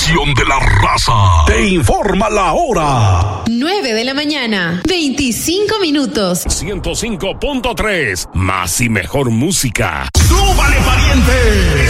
estación de la raza. Te informa la hora. 9 de la mañana, 25 minutos. 105.3, más y mejor música. ¡Súbale, pariente!